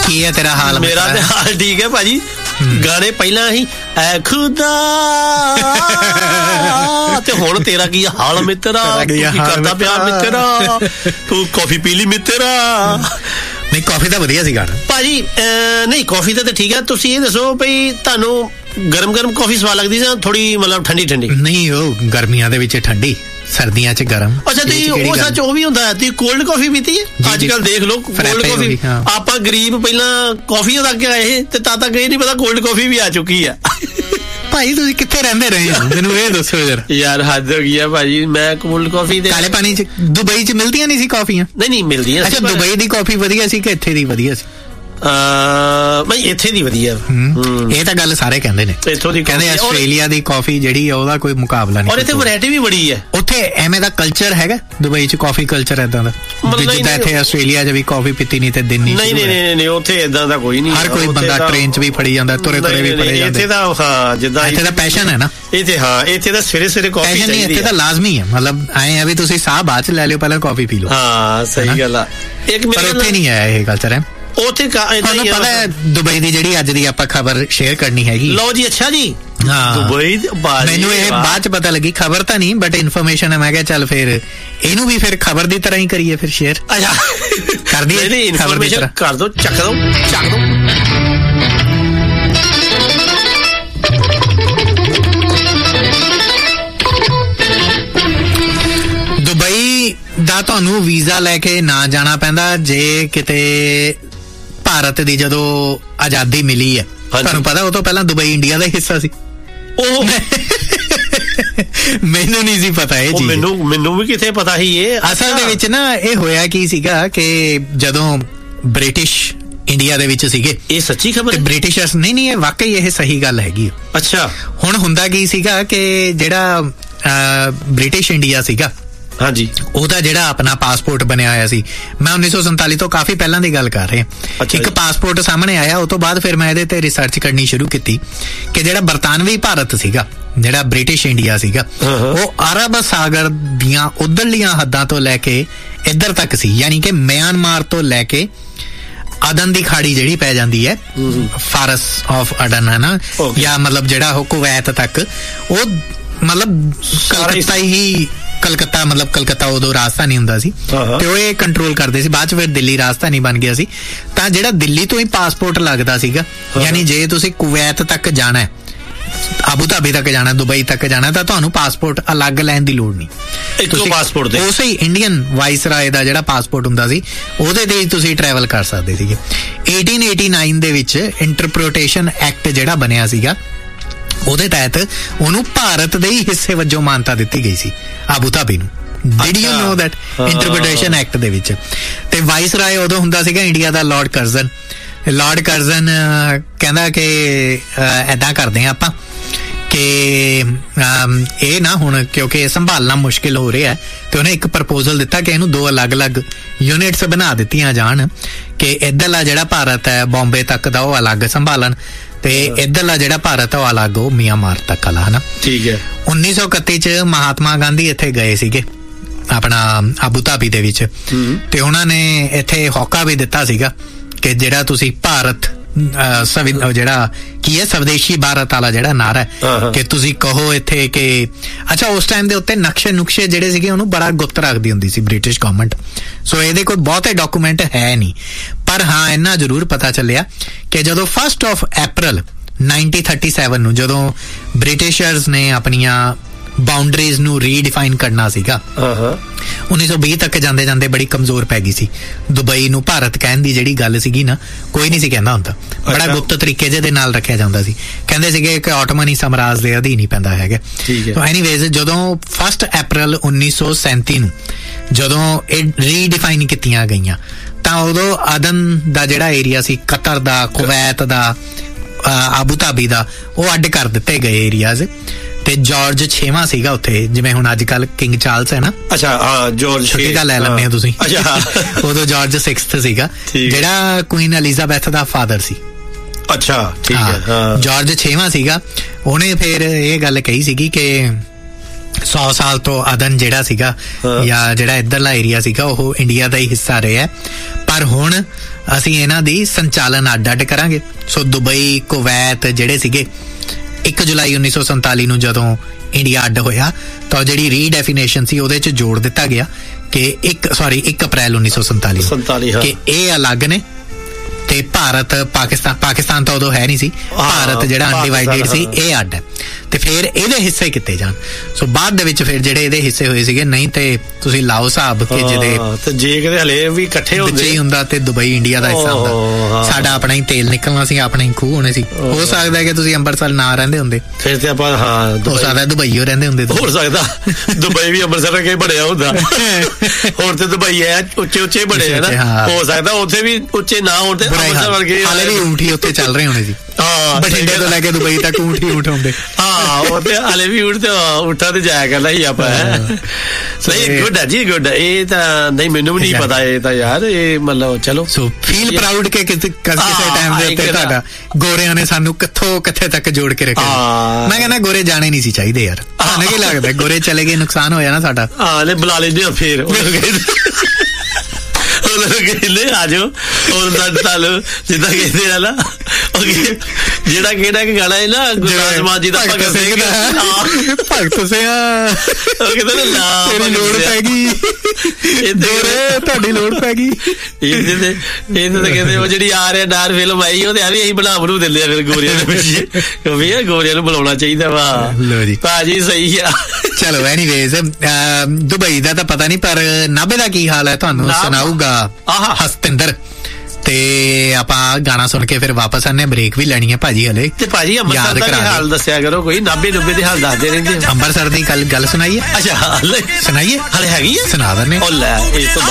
ਕੀ ਹੈ ਤੇਰਾ ਹਾਲ? ਮੇਰਾ ਤੇ ਹਾਲ ਠੀਕ ਹੈ ਭਾਜੀ। ਗਾਣੇ ਪਹਿਲਾਂ ਹੀ ਐ ਖੁਦਾ ਤੇ ਹੁਣ ਤੇਰਾ ਕੀ ਹਾਲ ਮਿੱਤਰਾ, ਕੀ ਕਰਦਾ ਪਿਆ ਮਿੱਤਰਾ, ਤੂੰ ਕਾਫੀ ਪੀ ਲਈ ਮਿੱਤਰਾ? ਨਹੀਂ ਕਾਫੀ ਤਾਂ ਵਧੀਆ ਸੀ ਗਾਣਾ ਭਾਜੀ। ਨਹੀਂ ਕਾਫੀ ਤਾਂ ਠੀਕ ਹੈ। ਤੁਸੀਂ ਇਹ ਦੱਸੋ ਬਈ ਤੁਹਾਨੂੰ ਗਰਮ ਕਾਫੀ ਸਵਾਦ ਲੱਗਦੀ ਜਾਂ ਥੋੜੀ ਮਤਲਬ ਠੰਡੀ? ਨਹੀਂ ਉਹ ਗਰਮੀਆਂ ਦੇ ਵਿੱਚ ਠੰਡੀ, ਸਰਦੀਆਂ ਚ ਗਰਮ। ਅੱਛਾ ਤੁਸੀਂ ਉਹ ਸੱਚ ਉਹ ਵੀ ਹੁੰਦਾ ਤੁਸੀਂ ਕੋਲਡ ਕਾਫੀ ਪੀਤੀ ਹੈ? ਅੱਜ ਕੱਲ ਦੇਖ ਲਓ ਕੋਲਡ ਕਾਫੀ, ਆਪਾਂ ਗਰੀਬ ਪਹਿਲਾਂ ਕਾਫੀ ਤੱਕ ਆਏ ਤੇ ਤਦ ਤੱਕ ਇਹ ਨਹੀਂ ਪਤਾ ਕੋਲਡ ਕਾਫੀ ਵੀ ਆ ਚੁੱਕੀ ਆ। ਭਾਈ ਤੁਸੀਂ ਕਿੱਥੇ ਰਹਿੰਦੇ ਰਹੇ ਹੋ ਮੈਨੂੰ ਇਹ ਦੱਸੋ ਯਾਰ ਹੱਦ ਹੋ ਗਈ ਆ ਭਾਜੀ। ਮੈਂ ਕੋਲਡ ਕਾਫੀ ਤੇ ਕਾਲੇ ਪਾਣੀ ਚ ਦੁਬਈ ਚ ਮਿਲਦੀਆਂ ਨਹੀਂ ਸੀ ਕਾਫੀਆਂ? ਨਹੀਂ ਮਿਲਦੀਆਂ। ਅੱਛਾ ਦੁਬਈ ਦੀ ਕਾਫੀ ਵਧੀਆ ਸੀ ਕਿ ਇੱਥੇ ਦੀ ਵਧੀਆ ਸੀ? ਬਈ ਇੱਥੇ ਦੀ ਵਧੀਆ। ਇਹ ਤਾਂ ਗੱਲ ਸਾਰੇ ਕਹਿੰਦੇ ਨੇ, ਇੱਥੋਂ ਦੀ ਕਹਿੰਦੇ ਆਸਟ੍ਰੇਲੀਆ ਦੀ ਕਾਫੀ ਜਿਹੜੀ ਆ ਉਹਦਾ ਕੋਈ ਮੁਕਾਬਲਾ ਨਹੀਂ। ਔਰ ਇੱਥੇ ਵੈਰਾਈਟੀ ਵੀ ਬੜੀ ਹੈ। ਉੱਥੇ ਐਵੇਂ ਦਾ ਕਲਚਰ ਹੈਗਾ ਦੁਬਈ ਚ, ਕਾਫੀ ਕਲਚਰ ਏਦਾਂ ਦਾ ਜਿੱਦਾਂ ਇੱਥੇ ਆਸਟ੍ਰੇਲੀਆ ਚ ਵੀ ਕਾਫੀ ਪੀਤੀ ਨਹੀਂ ਤੇ ਦਿਨ ਨਹੀਂ ਉੱਥੇ ਏਦਾਂ ਦਾ ਕੋਈ ਨਹੀਂ। ਹਰ ਕੋਈ ਬੰਦਾ ਟ੍ਰੇਨ ਚ ਵੀ ਫੜੀ ਜਾਂਦਾ, ਤੁਰੇ ਵੀ ਫੜੇ ਜਾਂਦੇ। ਇੱਥੇ ਤਾਂ ਹਾਂ ਜਿੱਦਾਂ ਇੱਥੇ ਦਾ ਪੈਸ਼ਨ ਹੈ ਨਾ ਇੱਥੇ। ਹਾਂ ਇੱਥੇ ਤਾਂ ਸਵੇਰੇ ਕਾਫੀ ਚਾਹੀਦੀ ਹੈ। ਇੱਥੇ ਤਾਂ ਲਾਜ਼ਮੀ ਹੈ, ਮਤਲਬ ਐਂ ਆ ਵੀ ਤੁਸੀਂ ਸਾਹ ਬਾਅਦ ਚ ਲੈ ਲਿਓ, ਪਹਿਲਾਂ ਕਾਫੀ ਪੀ ਲਓ। ਹਾਂ ਸਹੀ ਗੱਲ ਆ। ਪਰ ਉੱਥੇ ਨਹੀਂ ਆਇਆ ਇਹ ਕਲਚਰ ਹੈ ਉੱਥੇ। ਤੁਹਾਨੂੰ ਪਤਾ ਹੈ ਦੁਬਈ ਦੀ ਜਿਹੜੀ ਅੱਜ ਦੀ ਆਪਾਂ ਖਬਰ ਸ਼ੇਅਰ ਕਰਨੀ ਹੈਗੀ? ਲਓ ਜੀ। ਅੱਛਾ ਜੀ। ਦੁਬਈ ਮੈਨੂੰ ਇਹ ਬਾਅਦ ਚ ਪਤਾ ਲੱਗੀ, ਖਬਰ ਤਾਂ ਨਹੀਂ ਬਟ ਇਨਫੋਰਮੇਸ਼ਨ ਹੈ। ਮੈਂ ਕਿਹਾ ਚੱਲ ਫਿਰ ਇਹਨੂੰ ਵੀ ਫਿਰ ਖਬਰ ਦੀ ਤਰ੍ਹਾਂ ਹੀ ਕਰੀਏ ਫਿਰ ਸ਼ੇਅਰ। ਅੱਛਾ ਕਰ ਦਈਏ ਇਨਫੋਰਮੇਸ਼ਨ, ਕਰ ਦੋ, ਚੱਕ ਦੋ। ਦੁਬਈ ਦਾ ਤੁਹਾਨੂੰ ਵੀਜ਼ਾ ਲੈ ਕੇ ਨਾ ਜਾਣਾ ਪੈਂਦਾ ਜੇ ਕਿਤੇ ਭਾਰਤ ਦੀ ਜਦੋਂ ਆਜ਼ਾਦੀ ਮਿਲੀ ਹੈ। ਤੁਹਾਨੂੰ ਪਤਾ ਉਹ ਤੋਂ ਪਹਿਲਾਂ ਦੁਬਈ ਇੰਡੀਆ ਦਾ ਹਿੱਸਾ ਸੀ। ਉਹ ਮੈਨੂੰ ਨਹੀਂ ਸੀ ਪਤਾ ਇਹ ਚੀਜ਼। ਮੈਨੂੰ ਵੀ ਕਿਥੇ ਪਤਾ ਸੀ ਇਹ। ਅਸਲ ਦੇ ਵਿੱਚ ਨਾ ਇਹ ਹੋਇਆ ਕੀ ਸੀਗਾ ਕਿ ਜਦੋਂ ਬ੍ਰਿਟਿਸ਼ ਇੰਡੀਆ ਦੇ ਵਿੱਚ ਸੀਗੇ। ਇਹ ਸੱਚੀ ਖਬਰ ਹੈ? ਬ੍ਰਿਟਿਸ਼ਰਸ ਨਹੀਂ ਇਹ ਵਾਕਈ ਇਹ ਸਹੀ ਗੱਲ ਹੈਗੀ। ਅੱਛਾ। ਹੁਣ ਹੁੰਦਾ ਕੀ ਸੀਗਾ ਕਿ ਜਿਹੜਾ ਬ੍ਰਿਟਿਸ਼ ਇੰਡੀਆ ਸੀਗਾ, ਹਾਂਜੀ, ਉਹਦਾ ਜਿਹੜਾ ਆਪਣਾ ਪਾਸਪੋਰਟ ਬਣਿਆ ਹੋਇਆ ਸੀ। ਮੈਂ 1947 ਤੋਂ ਕਾਫੀ ਪਹਿਲਾਂ ਦੀ ਗੱਲ ਕਰ ਰਿਹਾ। ਇੱਕ ਪਾਸਪੋਰਟ ਸਾਹਮਣੇ ਆਇਆ, ਉਹ ਤੋਂ ਬਾਅਦ ਫਿਰ ਮੈਂ ਇਹਦੇ ਤੇ ਰਿਸਰਚ ਕਰਨੀ ਸ਼ੁਰੂ ਕੀਤੀ ਕਿ ਜਿਹੜਾ ਬਰਤਾਨਵੀ ਭਾਰਤ ਸੀਗਾ, ਜਿਹੜਾ ਬ੍ਰਿਟਿਸ਼ ਇੰਡੀਆ ਸੀਗਾ, ਉਹ ਅਰਬ ਸਾਗਰ ਦੀਆਂ ਉਧਰਲੀਆਂ ਹੱਦਾਂ ਤੋਂ ਲੈ ਕੇ ਇੱਧਰ ਤੱਕ ਸੀ। ਯਾਨੀ ਕਿ ਮਿਆਂਮਾਰ ਤੋਂ ਲੈ ਕੇ ਅਦਨ ਦੀ ਖਾੜੀ ਜਿਹੜੀ ਪੈ ਜਾਂਦੀ ਹੈ, ਫਾਰਸ ਆਫ ਅਡਨ ਹੈ ਨਾ, ਜਾਂ ਮਤਲਬ ਜਿਹੜਾ ਉਹ ਕੁਵੈਤ ਤੱਕ, ਉਹ ਮਤਲਬ ਕਲਕੱਤਾ ਮਤਲਬ ਕਲਕੱਤਾ ਉਦੋਂ ਰਾਜਧਾਨੀ ਹੁੰਦਾ ਸੀ ਤੇ ਉਹ ਇਹ ਕੰਟਰੋਲ ਕਰਦੇ ਸੀ। ਬਾਅਦ ਚ ਫਿਰ ਦਿੱਲੀ ਰਾਜਧਾਨੀ ਬਣ ਗਿਆ ਸੀ। ਤਾਂ ਜਿਹੜਾ ਦਿੱਲੀ ਤੋਂ ਹੀ ਪਾਸਪੋਰਟ ਲੱਗਦਾ ਸੀਗਾ, ਯਾਨੀ ਜੇ ਤੁਸੀਂ ਕੁਵੈਤ ਤੱਕ ਜਾਣਾ ਹੈ, ਆਬੂ ਧਾਬੀ ਤੱਕ ਜਾਣਾ, ਦੁਬਈ ਤੱਕ ਜਾਣਾ, ਤਾਂ ਤੁਹਾਨੂੰ ਪਾਸਪੋਰਟ ਅਲੱਗ ਲੈਣ ਦੀ ਲੋੜ ਨਹੀਂ। ਇੱਕੋ ਪਾਸਪੋਰਟ ਦੇ ਉਸੇ ਇੰਡੀਅਨ ਵਾਇਸਰਾਏ ਦਾ ਜਿਹੜਾ ਪਾਸਪੋਰਟ ਹੁੰਦਾ ਸੀ ਉਹਦੇ ਤੇ ਤੁਸੀਂ ਟਰੈਵਲ ਕਰ ਸਕਦੇ ਸੀਗੇ। 1889 ਦੇ ਵਿੱਚ ਇੰਟਰਪ੍ਰੀਟੇਸ਼ਨ ਐਕਟ ਜਿਹੜਾ ਬਣਿਆ ਸੀਗਾ, ਉਹਦੇ ਤਹਿਤ ਉਹਨੂੰ ਭਾਰਤ ਦੇ ਹੀ ਹਿੱਸੇ ਵਜੋਂ ਮਾਨਤਾ ਦਿੱਤੀ ਗਈ ਸੀ ਆਬੂ ਧਾਬੀ ਨੂੰ। Did you know that? Interpretation act ਦੇ ਵਿੱਚ। ਤੇ ਵਾਇਸਰਾਏ ਉਦੋਂ ਹੁੰਦਾ ਸੀਗਾ ਇੰਡੀਆ ਦਾ ਲਾਰਡ ਕਰਜ਼ਨ। ਲਾਰਡ ਕਰਜ਼ਨ ਕਹਿੰਦਾ ਕਿ ਏਦਾਂ ਕਰਦੇ ਆ ਆਪਾਂ ਕਿ ਇਹ ਨਾ ਹੁਣ ਕਿਉਂਕਿ ਇਹ ਸੰਭਾਲਣਾ ਮੁਸ਼ਕਿਲ ਹੋ ਰਿਹਾ ਤੇ ਉਹਨੇ ਇੱਕ ਪ੍ਰਪੋਜ਼ਲ ਦਿੱਤਾ ਕਿ ਇਹਨੂੰ 2 ਅਲੱਗ-ਅਲੱਗ ਯੂਨਿਟਸ ਬਣਾ ਦਿੱਤੀਆਂ ਜਾਣ ਕਿ ਇੱਧਰਲਾ ਜਿਹੜਾ ਭਾਰਤ ਹੈ ਬੰਬੇ ਤੱਕ ਦਾ ਉਹ ਅਲੱਗ ਸੰਭਾਲਣ ਤੇ ਇੱਧਰਲਾ ਜਿਹੜਾ ਭਾਰਤ ਹੈ ਉਹ ਅਲੱਗ, ਉਹ ਮਿਆਂਮਾਰ ਤੱਕ ਵਾਲਾ, ਹਨਾ। ਠੀਕ ਹੈ। 1931 ਚ ਮਹਾਤਮਾ ਗਾਂਧੀ ਇੱਥੇ ਗਏ ਸੀਗੇ ਆਪਣਾ ਆਬੂ ਧਾਬੀ ਦੇ ਵਿੱਚ, ਤੇ ਉਹਨਾਂ ਨੇ ਇੱਥੇ ਹੋਕਾ ਵੀ ਦਿੱਤਾ ਸੀਗਾ ਕਿ ਜਿਹੜਾ ਤੁਸੀਂ ਭਾਰਤ ਜਿਹੜਾ ਕੀ ਹੈ ਸਵਦੇਸ਼ੀ ਭਾਰਤ ਵਾਲਾ ਜਿਹੜਾ ਨਾਰਾ ਹੈ ਕਿ ਤੁਸੀਂ ਕਹੋ ਇੱਥੇ ਕਿ ਅੱਛਾ ਉਸ ਟਾਈਮ ਦੇ ਉੱਤੇ ਨਕਸ਼ੇ ਜਿਹੜੇ ਸੀਗੇ ਉਹਨੂੰ ਬੜਾ ਗੁਪਤ ਰੱਖਦੀ ਹੁੰਦੀ ਸੀ ਬ੍ਰਿਟਿਸ਼ ਗਵਰਨਮੈਂਟ। ਸੋ ਇਹਦੇ ਕੋਲ ਬਹੁਤੇ ਡਾਕੂਮੈਂਟ ਹੈ ਨਹੀਂ, ਪਰ ਹਾਂ ਇੰਨਾ ਜ਼ਰੂਰ ਪਤਾ ਚੱਲਿਆ ਕਿ ਜਦੋਂ 1 ਅਪ੍ਰੈਲ 1937 ਨੂੰ ਜਦੋਂ ਬ੍ਰਿਟਿਸ਼ਰਸ ਨੇ ਆਪਣੀਆਂ ਬਾਉਂਡਰੀਜ਼ ਨੂੰ ਰੀਡਿਫਾਈਨ ਕਰਨਾ ਸੀਗਾ, 1920 ਤੱਕ ਜਾਂਦੇ ਜਾਂਦੇ ਬੜੀ ਕਮਜ਼ੋਰ ਪੈ ਗਈ ਸੀ। ਦੁਬਈ ਨੂੰ ਭਾਰਤ ਕਹਿਣ ਦੀ ਜਿਹੜੀ ਗੱਲ ਸੀਗੀ ਨਾ, ਕੋਈ ਨਹੀਂ ਸੀ ਕਹਿੰਦਾ ਹੁੰਦਾ, ਬੜਾ ਗੁਪਤ ਤਰੀਕੇ ਜਿਹੇ ਦੇ ਨਾਲ ਰੱਖਿਆ ਜਾਂਦਾ ਸੀ। ਕਹਿੰਦੇ ਸੀਗੇ ਕਿ ਆਟੋਮਨੀ ਸਾਮਰਾਜ ਦੇ ਅਧੀਨ ਹੀ ਪੈਂਦਾ ਹੈਗਾ। ਸੋ ਐਨੀਵੇਜ਼ ਜਦੋਂ 1 ਅਪ੍ਰੈਲ 1937 ਨੂੰ ਜਦੋਂ ਇਹ ਰੀਡਿਫਾਈਨ ਕੀਤੀਆਂ ਗਈਆਂ ਤਾਂ ਉਦੋਂ ਅਦਨ ਦਾ ਜਿਹੜਾ ਏਰੀਆ ਸੀ, ਕਤਰ ਦਾ, ਕੁਵੈਤ ਦਾ, ਆਬੂ ਧਾਬੀ ਦਾ, ਉਹ ਅੱਡ ਕਰ ਦਿੱਤੇ ਗਏ ਏਰੀਆਜ਼। ਤੇ ਜਾਰਜ 6ਵਾਂ ਸੀਗਾ ਉੱਥੇ, ਜਿਵੇਂ ਹੁਣ ਅੱਜ ਕੱਲ ਕਿੰਗ ਚਾਰਲਸ ਹੈ ਨਾ। ਅੱਛਾ ਹਾਂ, ਜਾਰਜ ਛੋਟੀ ਗੱਲ ਲੈ ਲੈਂਦੇ ਹੋ ਤੁਸੀਂ। ਉਦੋਂ ਜਾਰਜ 6 ਸੀਗਾ ਜਿਹੜਾ ਕੁਈਨ ਐਲਿਜ਼ਾਬੈਥ ਦਾ ਫਾਦਰ ਸੀ। ਅੱਛਾ ਠੀਕ ਹੈ। ਜਾਰਜ 6ਵਾਂ ਸੀਗਾ, ਉਹਨੇ ਫਿਰ ਇਹ ਗੱਲ ਕਹੀ ਸੀਗੀ ਕਿ 100 ਸਾਲ ਤੋਂ ਅਦਨ ਜਿਹੜਾ ਸੀਗਾ ਜਾਂ ਜਿਹੜਾ ਇੱਧਰਲਾ ਏਰੀਆ ਸੀਗਾ ਉਹ ਇੰਡੀਆ ਦਾ ਹੀ ਹਿੱਸਾ ਰਿਹਾ, ਪਰ ਹੁਣ ਅਸੀਂ ਇਹਨਾਂ ਦੀ ਸੰਚਾਲਨ ਅੱਡ ਕਰਾਂਗੇ। ਸੋ ਦੁਬਈ, ਕੁਵੈਤ ਜਿਹੜੇ ਸੀਗੇ 1 ਜੁਲਾਈ 1947 ਨੂੰ ਜਦੋਂ ਇੰਡੀਆ ਅੱਡ ਹੋਇਆ ਤਾਂ ਜਿਹੜੀ ਰੀਡੈਫੀਨੇਸ਼ਨ ਸੀ ਉਹਦੇ 'ਚ ਜੋੜ ਦਿੱਤਾ ਗਿਆ ਕਿ 1 ਅਪ੍ਰੈਲ 1947 ਕਿ ਇਹ ਅਲੱਗ ਨੇ ਤੇ ਭਾਰਤ ਪਾਕਿਸਤਾਨ ਤਾਂ ਉਦੋਂ ਹੈ ਨਹੀਂ ਸੀ, ਭਾਰਤ ਜਿਹੜਾ ਅਨਡਿਵਾਈਡਡ ਸੀ ਇਹ ਅੱਡ ਹੈ ਤੇ ਫਿਰ ਇਹਦੇ ਹਿੱਸੇ ਕੀਤੇ ਜਾਣ। ਸੋ ਬਾਅਦ ਦੇ ਵਿੱਚ ਫਿਰ ਜਿਹੜੇ ਇਹਦੇ ਹਿੱਸੇ ਹੋਏ ਸੀਗੇ, ਨਹੀਂ ਤੇ ਤੁਸੀਂ ਲਾਓ ਹਿਸਾਬ ਕਿ ਜਿਹਦੇ ਜੇ ਕਿਤੇ ਹਲੇ ਵੀ ਇਕੱਠੇ ਹੁੰਦੇ ਹੀ ਹੁੰਦਾ ਤੇ ਦੁਬਈ ਇੰਡੀਆ ਦਾ ਹਿੱਸਾ ਹੁੰਦਾ, ਸਾਡਾ ਆਪਣਾ ਹੀ ਤੇਲ ਨਿਕਲਣਾ ਸੀ, ਆਪਣੇ ਹੀ ਖੂਹ ਹੋਣੇ ਸੀ। ਹੋ ਸਕਦਾ ਕਿ ਤੁਸੀਂ ਅੰਮ੍ਰਿਤਸਰ ਨਾ ਰਹਿੰਦੇ ਹੁੰਦੇ, ਫਿਰ ਤੇ ਆਪਾਂ ਹੋ ਸਕਦਾ ਦੁਬਈ ਰਹਿੰਦੇ ਹੁੰਦੇ, ਹੋ ਸਕਦਾ ਦੁਬਈ ਵੀ ਅੰਮ੍ਰਿਤਸਰ ਕੇ ਬਣਿਆ ਹੁੰਦਾ, ਹੋਰ ਤੇ ਦੁਬਈ ਹੈ ਉੱਚੇ ਬਣੇ ਹੈ ਨਾ, ਹੋ ਸਕਦਾ ਉੱਥੇ ਵੀ ਉੱਚੇ ਨਾ ਹੋਣ ਤੇ ਅੰਮ੍ਰਿਤਸਰ ਵਰਗੇ ਹਾਲੇ ਵੀ ਊਂਠੀ ਉੱਥੇ ਚੱਲ ਰਹੇ ਹੋਣੇ ਸੀ। ਬਠਿੰਡੇ ਤੋਂ ਲੈ ਕੇ ਦੁਬਈ ਤੱਕ ਊਂਠ ਹੁੰਦੇ, ਉਹ ਤੇ ਹਾਲੇ ਵੀ ਊਂਠਾਂ ਤੇ ਜਾਇਆ ਕਰਦਾ ਸੀ ਆਪਾਂ। ਨਹੀਂ ਗੁੱਡ ਹੈ ਜੀ, ਗੁੱਡ। ਇਹ ਤਾਂ ਨਹੀਂ, ਮੈਨੂੰ ਵੀ ਨਹੀਂ ਪਤਾ ਇਹ ਤਾਂ ਯਾਰ, ਇਹ ਮਤਲਬ ਚਲੋ ਸੋ ਫੀਲ ਪ੍ਰਾਊਡ ਕਿ ਕਿਸੇ ਟਾਈਮ ਦੇ ਉੱਤੇ ਤੁਹਾਡਾ ਗੋਰਿਆਂ ਨੇ ਸਾਨੂੰ ਕਿੱਥੇ ਤੱਕ ਜੋੜ ਕੇ ਰੱਖਿਆ। ਮੈਂ ਕਹਿੰਦਾ ਗੋਰੇ ਜਾਣੇ ਨਹੀਂ ਸੀ ਚਾਹੀਦੇ ਯਾਰ, ਤੁਹਾਨੂੰ ਕੀ ਲੱਗਦਾ ਗੋਰੇ ਚਲੇ ਗਏ ਨੁਕਸਾਨ ਹੋਇਆ ਨਾ ਸਾਡਾ? ਹਾਂ ਬੁਲਾ ਲੈਂਦੇ ਆ ਫਿਰ ਆ ਜਾਓ ਹੋਰ ਜਿੱਦਾਂ ਕਹਿੰਦੇ ਆ ਨਾ, ਜਿਹੜਾ ਕਿਹੜਾ ਇੱਕ ਗਾਣਾ ਹੈ ਨਾ ਗੁਰਦਾਸ ਮਾਨ ਜੀ ਦਾ, ਭਗਤ ਸਿੰਘ ਉਹ ਕਹਿੰਦਾ ਨਾ ਤੇਰੀ ਲੋੜ ਪੈ ਗਈ, ਤੁਹਾਡੀ ਲੋੜ ਪੈ ਗਈ। ਇਹਦੇ ਤੇ ਕਹਿੰਦੇ ਉਹ ਜਿਹੜੀ ਆ ਰਿਹਾ ਡਾਰ ਫਿਲਮ ਆਈ ਉਹਦੇ ਆ ਵੀ ਅਸੀਂ ਬਣਾ ਬਣੂ ਦਿੰਦੇ ਆ ਫਿਰ ਗੋਰਿਆਂ ਦੇ ਪਿੱਛੇ, ਵੀ ਗੋਰਿਆਂ ਨੂੰ ਬੁਲਾਉਣਾ ਚਾਹੀਦਾ ਵਾ ਭਾਜੀ, ਸਹੀ ਆ। ਚਲੋ ਐਨੀਵੇਜ਼ ਦੁਬਈ ਦਾ ਤਾਂ ਪਤਾ ਨਹੀਂ, ਪਰ ਨਾਭੇ ਦਾ ਕੀ ਹਾਲ ਹੈ ਤੁਹਾਨੂੰ ਸੁਣਾਊਗਾ ਹਸਤਿੰਦਰ। ਤੇ ਆਪਾਂ ਗਾਣਾ ਸੁਣ ਕੇ ਫਿਰ ਵਾਪਸ ਆਨੇ, ਬ੍ਰੇਕ ਵੀ ਲੈਣੀ ਹੈ ਭਾਜੀ ਹਲੇ। ਤੇ ਭਾਜੀ ਅੰਮ੍ਰਿਤਸਰ ਦਾ ਹਾਲ ਦੱਸਿਆ ਕਰੋ, ਕੋਈ ਨਾਭੇ ਦੇ ਹਾਲ ਦੱਸਦੇ ਰਹਿੰਦੇ। ਅੰਮ੍ਰਿਤਸਰ ਦੀ ਗੱਲ ਸੁਣਾਈਏ? ਅੱਛਾ ਸੁਣਾਈਏ, ਹਲੇ ਹੈਗੀ ਹੈ, ਸੁਣਾ ਦਿੰਦੇ।